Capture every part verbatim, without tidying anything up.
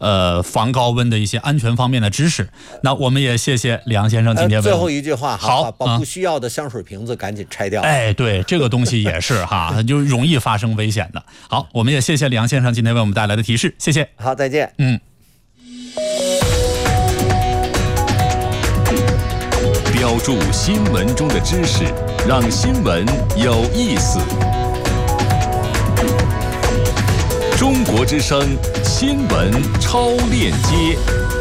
呃防高温的一些安全方面的知识。那我们也谢谢梁先生今天为我们、呃、 最后一句话， 好， 把不需要的香水瓶子赶紧拆掉。 哎，对，这个东西也是哈，就容易发生危险的。好，我们也谢谢梁先生今天为我们带来的提示，谢谢。 好，再见。 嗯。 标注新闻中的知识，让新闻有意思。中国之声新闻超链接，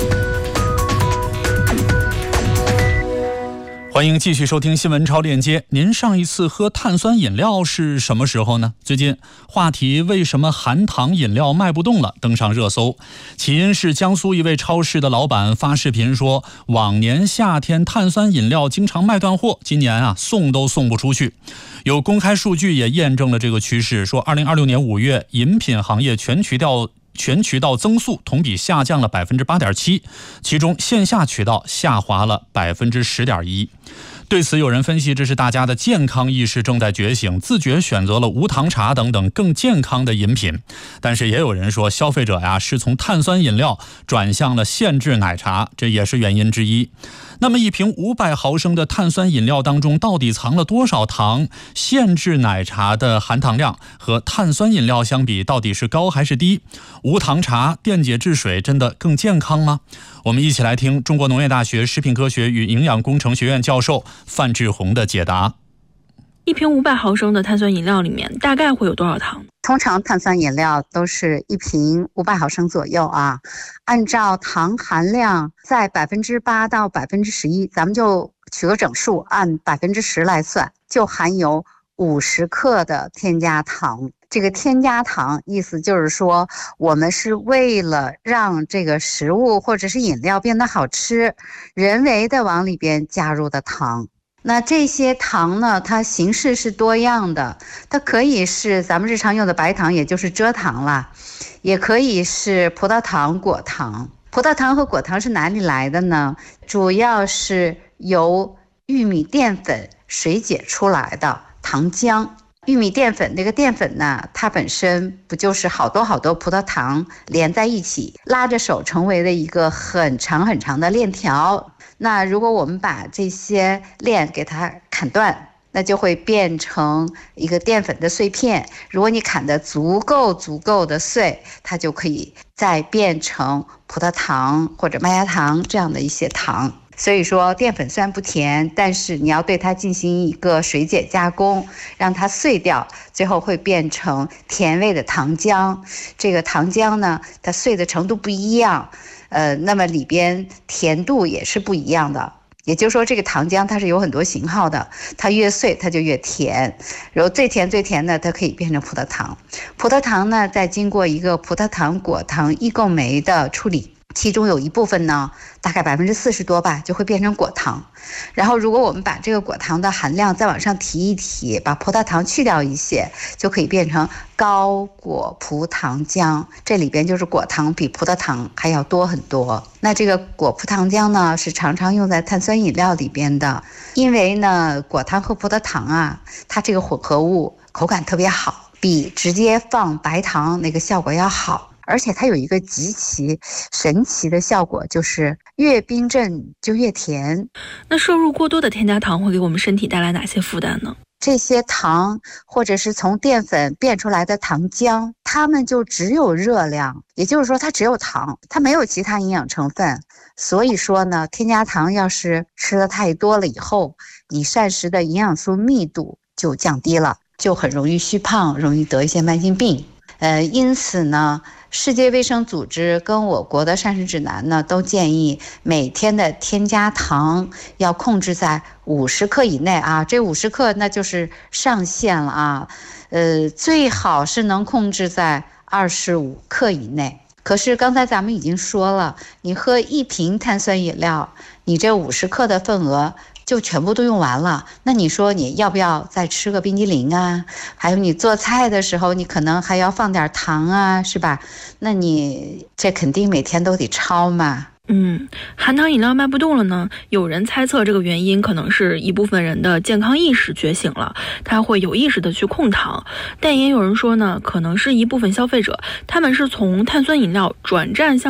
欢迎继续收听新闻超链接。您上一次喝碳酸饮料是什么时候呢？最近话题为什么含糖饮料卖不动了登上热搜，起因是江苏一位超市的老板发视频说，往年夏天碳酸饮料经常卖断货，今年啊送都送不出去。有公开数据也验证了这个趋势，说二零二六年五月饮品行业全渠道全渠道增速同比下降了 百分之八点七， 其中线下渠道下滑了 百分之十点一。对此，有人分析，这是大家的健康意识正在觉醒，自觉选择了无糖茶等等更健康的饮品。但是也有人说，消费者呀是从碳酸饮料转向了限制奶茶，这也是原因之一。那么一瓶五百毫升的碳酸饮料当中到底藏了多少糖？限制奶茶的含糖量和碳酸饮料相比，到底是高还是低？无糖茶电解质水真的更健康吗？我们一起来听中国农业大学食品科学与营养工程学院教授范志红的解答。 一瓶五百毫升的碳酸饮料里面大概会有多少糖？ 通常碳酸饮料都是一瓶五百毫升左右啊，按照糖含量在百分之八到百分之十一，咱们就取个整数，按百分之十来算，就含有五十克的添加糖。这个添加糖意思就是说，我们是为了让这个食物或者是饮料变得好吃，人为的往里边加入的糖。那这些糖呢，它形式是多样的，它可以是咱们日常用的白糖，也就是蔗糖啦，也可以是葡萄糖、果糖。葡萄糖和果糖是哪里来的呢？主要是由玉米淀粉水解出来的糖浆。玉米淀粉这个淀粉呢，它本身不就是好多好多葡萄糖连在一起，拉着手成为了一个很长很长的链条。那如果我们把这些链给它砍断，那就会变成一个淀粉的碎片。如果你砍得足够足够的碎，它就可以再变成葡萄糖或者麦芽糖这样的一些糖。所以说淀粉虽然不甜，但是你要对它进行一个水解加工，让它碎掉，最后会变成甜味的糖浆。这个糖浆呢，它碎的程度不一样，呃，那么里边甜度也是不一样的。也就是说，这个糖浆它是有很多型号的，它越碎它就越甜，然后最甜最甜的它可以变成葡萄糖。葡萄糖呢，再经过一个葡萄糖果糖异构酶的处理，其中有一部分呢，大概百分之四十多吧，就会变成果糖。然后如果我们把这个果糖的含量再往上提一提，把葡萄糖去掉一些，就可以变成高果葡糖浆。这里边就是果糖比葡萄糖还要多很多。那这个果葡糖浆呢，是常常用在碳酸饮料里边的，因为呢，果糖和葡萄糖啊，它这个混合物口感特别好，比直接放白糖那个效果要好。而且它有一个极其神奇的效果，就是越冰镇就越甜。 那摄入过多的添加糖会给我们身体带来哪些负担呢？ 这些糖或者是从淀粉变出来的糖浆，它们就只有热量，也就是说它只有糖，它没有其他营养成分。所以说呢，添加糖要是吃的太多了以后，你膳食的营养素密度就降低了，就很容易虚胖，容易得一些慢性病。呃，因此呢，世界卫生组织跟我国的膳食指南呢，都建议每天的添加糖要控制在五十克以内啊。这五十克那就是上限了啊。呃，最好是能控制在二十五克以内。可是刚才咱们已经说了，你喝一瓶碳酸饮料，你这五十克的份额就全部都用完了，那你说你要不要再吃个冰激凌啊？还有你做菜的时候，你可能还要放点糖啊，是吧？那你这肯定每天都得超嘛。 嗯，含糖饮料卖不动了呢，有人猜测这个原因可能是一部分人的健康意识觉醒了，他会有意识的去控糖。但也有人说呢，可能是一部分消费者，他们是从碳酸饮料转战向